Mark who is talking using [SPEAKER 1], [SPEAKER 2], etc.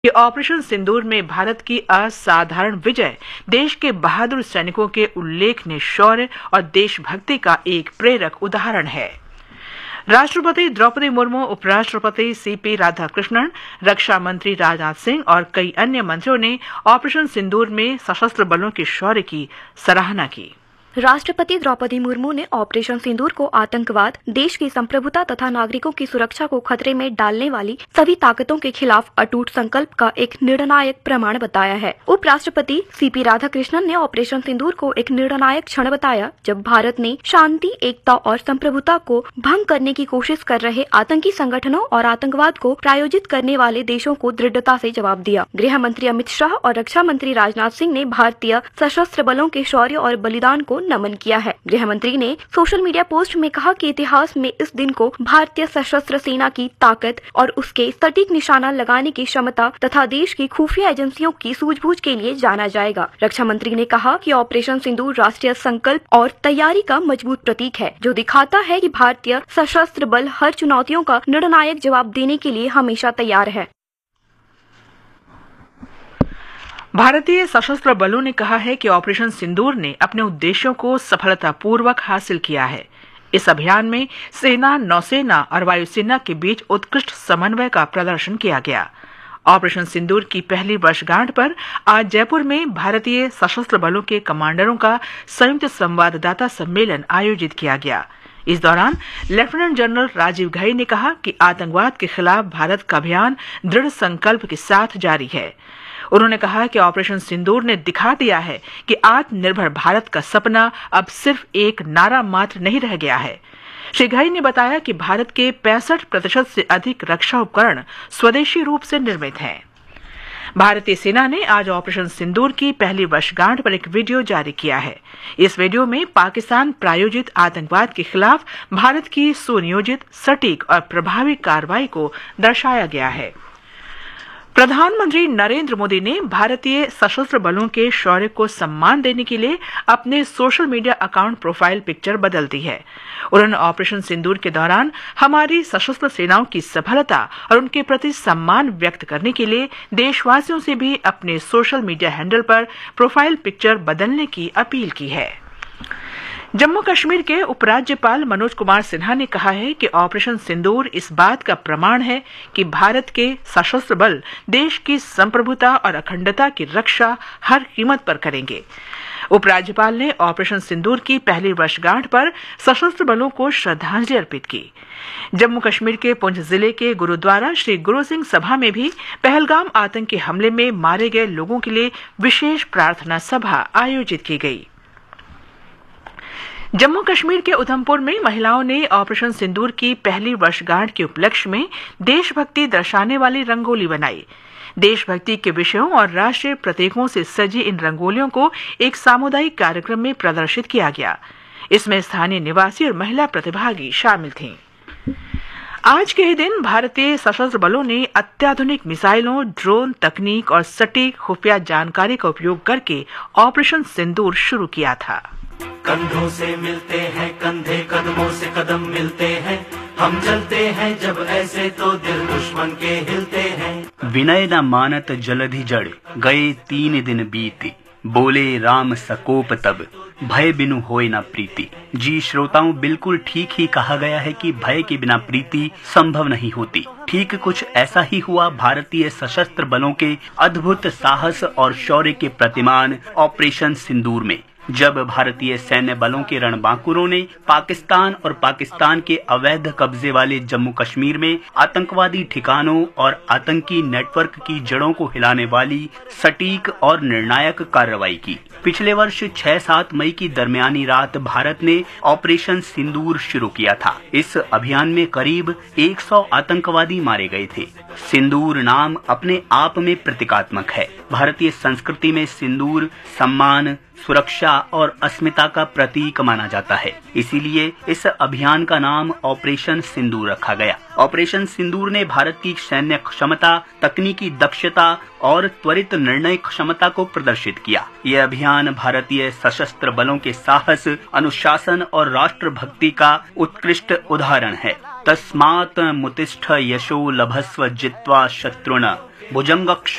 [SPEAKER 1] कि ऑपरेशन सिंदूर में भारत की असाधारण विजय देश के बहादुर सैनिकों के उल्लेखनीय शौर्य और देशभक्ति का एक प्रेरक उदाहरण है। राष्ट्रपति द्रौपदी मुर्मू, उपराष्ट्रपति सीपी राधाकृष्णन, रक्षा मंत्री राजनाथ सिंह और कई अन्य मंत्रियों ने ऑपरेशन सिंदूर में सशस्त्र बलों के शौर्य की सराहना की।
[SPEAKER 2] राष्ट्रपति द्रौपदी मुर्मू ने ऑपरेशन सिंदूर को आतंकवाद, देश की संप्रभुता तथा नागरिकों की सुरक्षा को खतरे में डालने वाली सभी ताकतों के खिलाफ अटूट संकल्प का एक निर्णायक प्रमाण बताया है। उपराष्ट्रपति सीपी राधाकृष्णन ने ऑपरेशन सिंदूर को एक निर्णायक क्षण बताया जब भारत ने शांति, एकता और संप्रभुता को भंग करने की कोशिश कर रहे आतंकी संगठनों और आतंकवाद को प्रायोजित करने वाले देशों को दृढ़ता से जवाब दिया। गृह मंत्री अमित शाह और रक्षा मंत्री राजनाथ सिंह ने भारतीय सशस्त्र बलों के शौर्य और बलिदान को नमन किया है। गृह मंत्री ने सोशल मीडिया पोस्ट में कहा कि इतिहास में इस दिन को भारतीय सशस्त्र सेना की ताकत और उसके सटीक निशाना लगाने की क्षमता तथा देश की खुफिया एजेंसियों की सूझबूझ के लिए जाना जाएगा। रक्षा मंत्री ने कहा कि ऑपरेशन सिंदूर राष्ट्रीय संकल्प और तैयारी का मजबूत प्रतीक है जो दिखाता है कि भारतीय सशस्त्र बल हर चुनौतियों का निर्णायक जवाब देने के लिए हमेशा तैयार है।
[SPEAKER 1] भारतीय सशस्त्र बलों ने कहा है कि ऑपरेशन सिंदूर ने अपने उद्देश्यों को सफलतापूर्वक हासिल किया है। इस अभियान में सेना, नौसेना और वायुसेना के बीच उत्कृष्ट समन्वय का प्रदर्शन किया गया। ऑपरेशन सिंदूर की पहली वर्षगांठ पर आज जयपुर में भारतीय सशस्त्र बलों के कमांडरों का संयुक्त संवाददाता सम्मेलन आयोजित किया गया। इस दौरान लेफ्टिनेंट जनरल राजीव घई ने कहा कि आतंकवाद के खिलाफ भारत का अभियान दृढ़ संकल्प के साथ जारी है। उन्होंने कहा कि ऑपरेशन सिंदूर ने दिखा दिया है कि आत्मनिर्भर भारत का सपना अब सिर्फ एक नारा मात्र नहीं रह गया है। श्री घई ने बताया कि भारत के 65% से अधिक रक्षा उपकरण स्वदेशी रूप से निर्मित हैं। भारतीय सेना ने आज ऑपरेशन सिंदूर की पहली वर्षगांठ पर एक वीडियो जारी किया है। इस वीडियो में पाकिस्तान प्रायोजित आतंकवाद के खिलाफ भारत की सुनियोजित, सटीक और प्रभावी कार्रवाई को दर्शाया गया है। प्रधानमंत्री नरेंद्र मोदी ने भारतीय सशस्त्र बलों के शौर्य को सम्मान देने के लिए अपने social media account profile picture बदल दी है। उन्होंने ऑपरेशन सिंदूर के दौरान हमारी सशस्त्र सेनाओं की सफलता और उनके प्रति सम्मान व्यक्त करने के लिए देशवासियों से भी अपने सोशल मीडिया हैंडल पर प्रोफाइल पिक्चर बदलने की अपील की है। जम्मू कश्मीर के उपराज्यपाल मनोज कुमार सिन्हा ने कहा है कि ऑपरेशन सिंदूर इस बात का प्रमाण है कि भारत के सशस्त्र बल देश की संप्रभुता और अखंडता की रक्षा हर कीमत पर करेंगे। उपराज्यपाल ने ऑपरेशन सिंदूर की पहली वर्षगांठ पर सशस्त्र बलों को श्रद्धांजलि अर्पित की। जम्मू कश्मीर के पुंछ जिले के गुरुद्वारा श्री गुरु सिंह सभा में भी पहलगाम आतंकी हमले में मारे गए लोगों के लिए विशेष प्रार्थना सभा आयोजित की गई। जम्मू कश्मीर के उधमपुर में महिलाओं ने ऑपरेशन सिंदूर की पहली वर्षगांठ के उपलक्ष्य में देशभक्ति दर्शाने वाली रंगोली बनाई। देशभक्ति के विषयों और राष्ट्रीय प्रतीकों से सजी इन रंगोलियों को एक सामुदायिक कार्यक्रम में प्रदर्शित किया गया। इसमें स्थानीय निवासी और महिला प्रतिभागी शामिल थीं। आज के ही दिन भारतीय सशस्त्र बलों ने अत्याधुनिक मिसाइलों, ड्रोन तकनीक और सटीक खुफिया जानकारी का उपयोग करके ऑपरेशन सिंदूर शुरू किया था।
[SPEAKER 3] कंधों से मिलते हैं कंधे, कदमों से कदम मिलते हैं, हम चलते हैं जब ऐसे तो दिल दुश्मन के हिलते हैं।
[SPEAKER 4] विनय न मानत जलधि जड़, गए 3 दिन बीती, बोले राम सकोप तब, भय बिनु होय न प्रीति। जी श्रोताओं, बिल्कुल ठीक ही कहा गया है कि भय के बिना प्रीति संभव नहीं होती। ठीक कुछ ऐसा ही हुआ भारतीय सशस्त्र बलों के अद्भुत साहस और शौर्य के प्रतिमान ऑपरेशन सिंदूर में, जब भारतीय सैन्य बलों के रणबांकुरों ने पाकिस्तान और पाकिस्तान के अवैध कब्जे वाले जम्मू कश्मीर में आतंकवादी ठिकानों और आतंकी नेटवर्क की जड़ों को हिलाने वाली सटीक और निर्णायक कार्रवाई की। पिछले वर्ष 6-7 मई की दरमियानी रात भारत ने ऑपरेशन सिंदूर शुरू किया था। इस अभियान में करीब 100 आतंकवादी मारे गए थे। सिंदूर नाम अपने आप में प्रतीकात्मक है। भारतीय संस्कृति में सिंदूर सम्मान, सुरक्षा और अस्मिता का प्रतीक माना जाता है। इसीलिए इस अभियान का नाम ऑपरेशन सिंदूर रखा गया। ऑपरेशन सिंदूर ने भारत की सैन्य क्षमता, तकनीकी दक्षता और त्वरित निर्णय क्षमता को प्रदर्शित किया। यह अभियान भारतीय सशस्त्र बलों के साहस, अनुशासन और राष्ट्रभक्ति का उत्कृष्ट उदाहरण है। तस्मात् मुतिष्ठ यशो लभस्व जित्वा शत्रुन भुजंगक